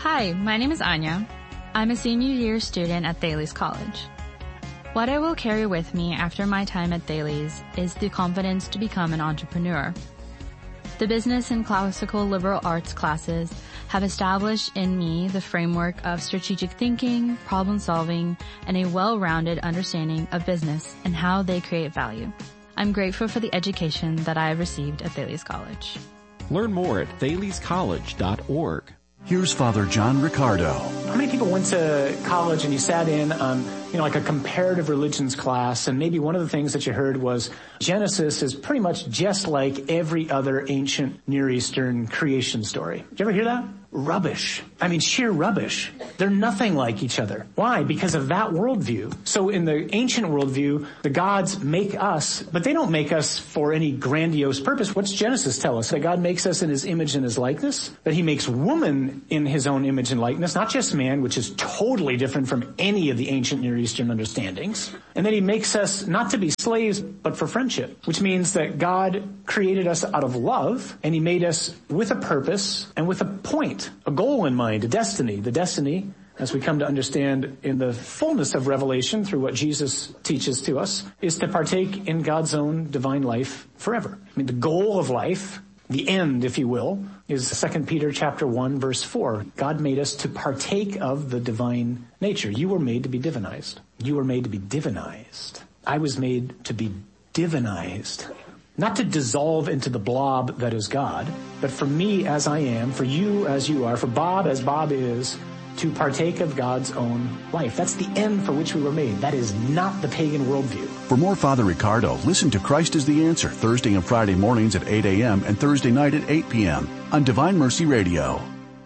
Hi, my name is Anya. I'm a senior year student at Thales College. What I will carry with me after my time at Thales is the confidence to become an entrepreneur. The business and classical liberal arts classes have established in me the framework of strategic thinking, problem solving, and a well-rounded understanding of business and how they create value. I'm grateful for the education that I have received at Thales College. Learn more at thalescollege.org. Here's Father John Riccardo. How many people went to college and you sat in on, like a comparative religions class, and maybe one of the things that you heard was Genesis is pretty much just like every other ancient Near Eastern creation story. Did you ever hear that? Rubbish. I mean, sheer rubbish. They're nothing like each other. Why? Because of that worldview. So in the ancient worldview, the gods make us, but they don't make us for any grandiose purpose. What's Genesis tell us? That God makes us in his image and his likeness? That he makes woman in his own image and likeness, not just man, which is totally different from any of the ancient Near Eastern understandings. And then he makes us not to be slaves, but for friendship, which means that God created us out of love, and he made us with a purpose and with a point, a goal in mind, a destiny. The destiny, as we come to understand in the fullness of Revelation through what Jesus teaches to us, is to partake in God's own divine life forever. I mean, the goal of life, the end, if you will, is 2 Peter chapter 1, verse 4. God made us to partake of the divine nature. You were made to be divinized. You were made to be divinized. I was made to be divinized. Not to dissolve into the blob that is God, but for me as I am, for you as you are, for Bob as Bob is, to partake of God's own life. That's the end for which we were made. That is not the pagan worldview. For more Father Riccardo, listen to Christ is the Answer Thursday and Friday mornings at 8 a.m. and Thursday night at 8 p.m. on Divine Mercy Radio.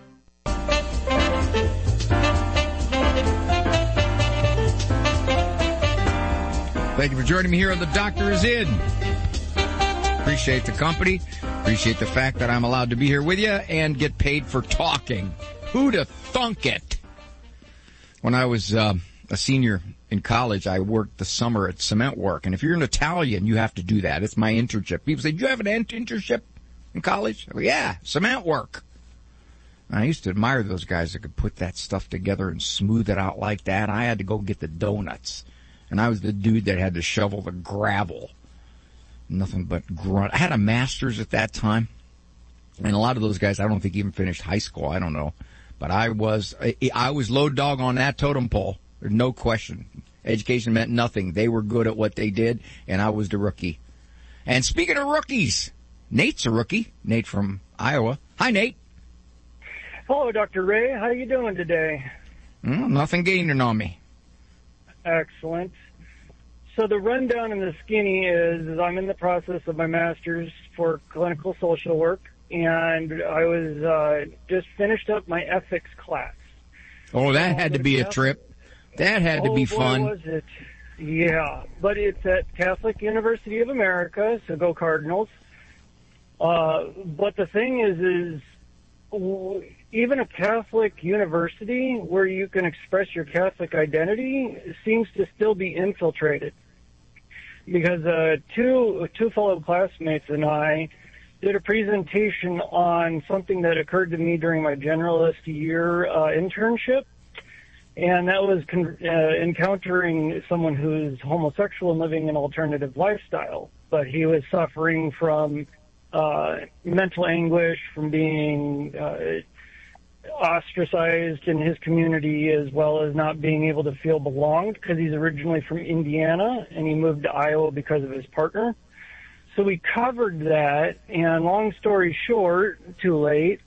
Thank you for joining me here on The Doctor Is In. Appreciate the company. Appreciate the fact that I'm allowed to be here with you and get paid for talking. Who'd have thunk it? When I was a senior in college, I worked the summer at cement work. And if you're an Italian, you have to do that. It's my internship. People say, do you have an internship in college? I go, yeah, cement work. And I used to admire those guys that could put that stuff together and smooth it out like that. I had to go get the donuts. And I was the dude that had to shovel the gravel. Nothing but grunt. I had a master's at that time. And a lot of those guys, I don't think even finished high school. I don't know. But I was low dog on that totem pole. There's no question. Education meant nothing. They were good at what they did, and I was the rookie. And speaking of rookies, Nate's a rookie. Nate from Iowa. Hi, Nate. Hello, Dr. Ray. How you doing today? Nothing gaining on me. Excellent. So the rundown in the skinny is I'm in the process of my master's for clinical social work, and I was just finished up my ethics class. Oh, that had to be a trip. That had to be fun. Was it? Yeah, but it's at Catholic University of America, so go Cardinals. But the thing is even a Catholic university where you can express your Catholic identity seems to still be infiltrated. Because two fellow classmates and I did a presentation on something that occurred to me during my generalist year internship, and that was encountering someone who's homosexual and living an alternative lifestyle. But he was suffering from mental anguish, from being ostracized in his community, as well as not being able to feel belonged, because he's originally from Indiana and he moved to Iowa because of his partner. So we covered that, and long story short, too late,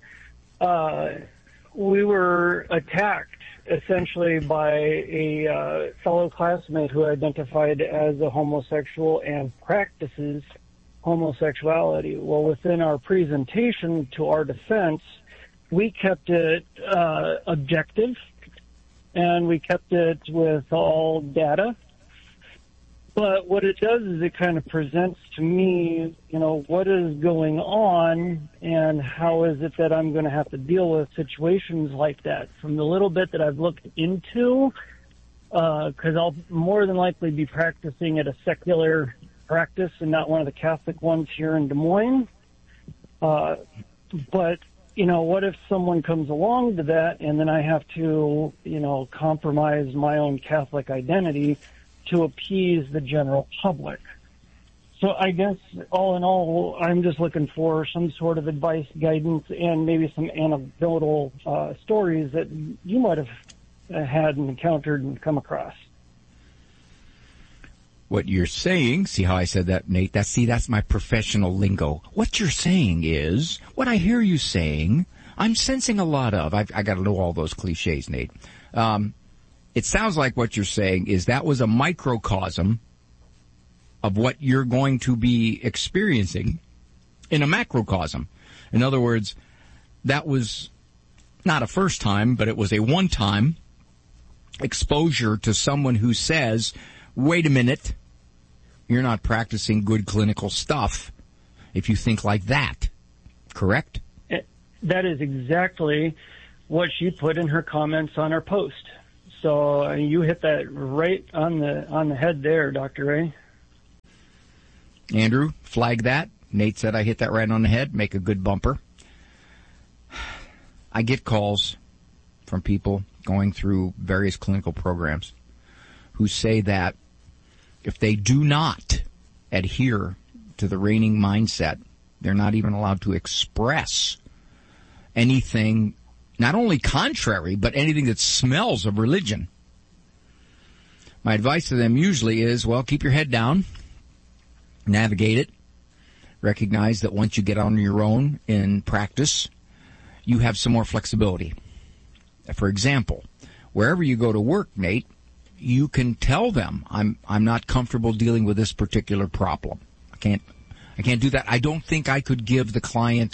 we were attacked essentially by a fellow classmate who identified as a homosexual and practices homosexuality. Well, within our presentation, to our defense, we kept it objective, and we kept it with all data. But what it does is it kind of presents to me, what is going on and how is it that I'm going to have to deal with situations like that. From the little bit that I've looked into, because I'll more than likely be practicing at a secular practice and not one of the Catholic ones here in Des Moines. But what if someone comes along to that and then I have to, compromise my own Catholic identity to appease the general public? So I guess all in all, I'm just looking for some sort of advice, guidance, and maybe some anecdotal stories that you might have had and encountered and come across. What you're saying, see how I said that, Nate? That's my professional lingo. What you're saying is, what I hear you saying, I'm sensing a lot of. I got to know all those cliches, Nate. It sounds like what you're saying is that was a microcosm of what you're going to be experiencing in a macrocosm. In other words, that was not a first time, but it was a one-time exposure to someone who says, wait a minute, you're not practicing good clinical stuff if you think like that. Correct? That is exactly what she put in her comments on our post. So you hit that right on the head there, Dr. Ray. Andrew, flag that. Nate said I hit that right on the head. Make a good bumper. I get calls from people going through various clinical programs who say that if they do not adhere to the reigning mindset, they're not even allowed to express anything, not only contrary, but anything that smells of religion. My advice to them usually is, well, keep your head down. Navigate it. Recognize that once you get on your own in practice, you have some more flexibility. For example, wherever you go to work, Nate, you can tell them, I'm not comfortable dealing with this particular problem. I can't do that. I don't think I could give the client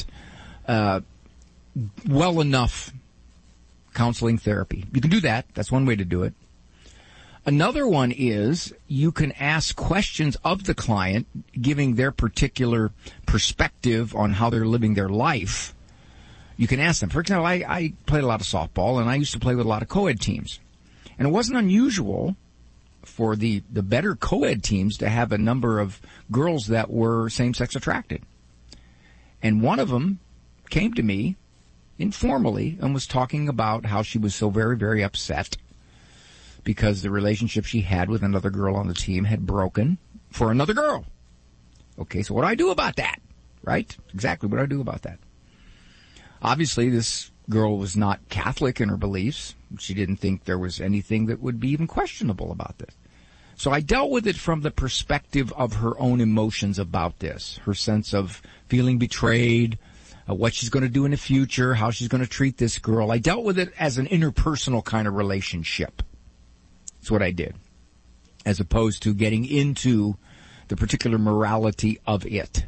well enough counseling therapy. You can do that. That's one way to do it. Another one is you can ask questions of the client, giving their particular perspective on how they're living their life. You can ask them. For example, I played a lot of softball, and I used to play with a lot of co-ed teams. And it wasn't unusual for the better co-ed teams to have a number of girls that were same-sex attracted. And one of them came to me informally and was talking about how she was so very, very upset because the relationship she had with another girl on the team had broken for another girl. Okay, so what do I do about that? Right? Exactly what do I do about that? Obviously, this girl was not Catholic in her beliefs. She didn't think there was anything that would be even questionable about this. So I dealt with it from the perspective of her own emotions about this, her sense of feeling betrayed, what she's going to do in the future, how she's going to treat this girl. I dealt with it as an interpersonal kind of relationship. That's what I did, as opposed to getting into the particular morality of it.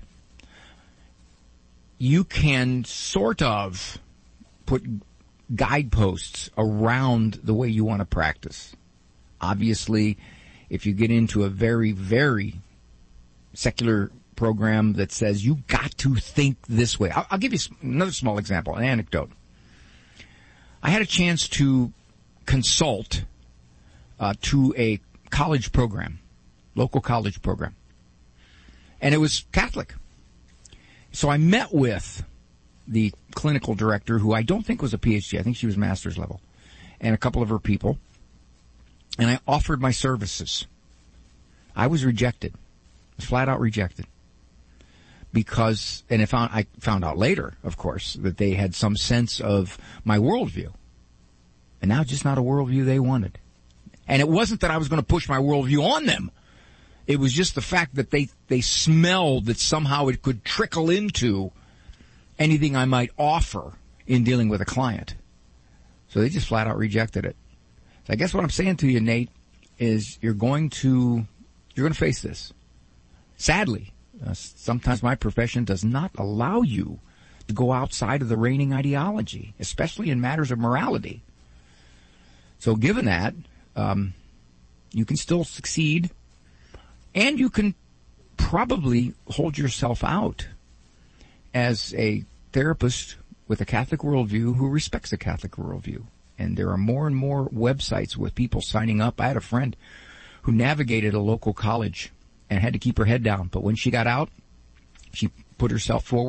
You can sort of put guideposts around the way you want to practice. Obviously, if you get into a very, very secular program that says you got to think this way. I'll give you another small example, an anecdote. I had a chance to consult to a college program, local college program, and it was Catholic. So I met with the clinical director, who I don't think was a PhD. I think she was master's level, and a couple of her people, and I offered my services. I was rejected. I was flat out rejected. Because, and I found out later, of course, that they had some sense of my worldview. And now just not a worldview they wanted. And it wasn't that I was going to push my worldview on them. It was just the fact that they smelled that somehow it could trickle into anything I might offer in dealing with a client. So they just flat out rejected it. So I guess what I'm saying to you, Nate, is you're going to face this. Sadly, sometimes my profession does not allow you to go outside of the reigning ideology, especially in matters of morality. So given that, you can still succeed, and you can probably hold yourself out as a therapist with a Catholic worldview who respects the Catholic worldview. And there are more and more websites with people signing up. I had a friend who navigated a local college and had to keep her head down. But when she got out, she put herself forward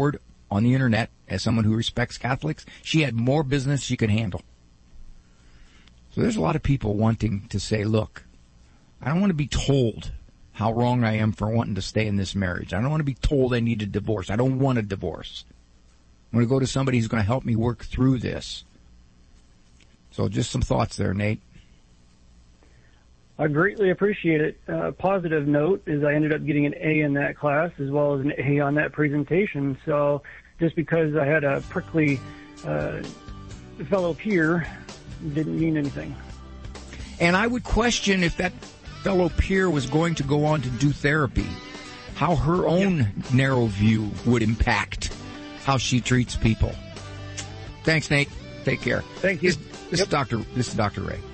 on the internet, as someone who respects Catholics, she had more business she could handle. So there's a lot of people wanting to say, look, I don't want to be told how wrong I am for wanting to stay in this marriage. I don't want to be told I need a divorce. I don't want a divorce. I'm going to go to somebody who's going to help me work through this. So just some thoughts there, Nate. I greatly appreciate it. Positive note is I ended up getting an A in that class as well as an A on that presentation. So just because I had a prickly fellow peer didn't mean anything. And I would question if that fellow peer was going to go on to do therapy, how her own narrow view would impact how she treats people. Thanks, Nate. Take care. Thank you. This is Dr. Ray.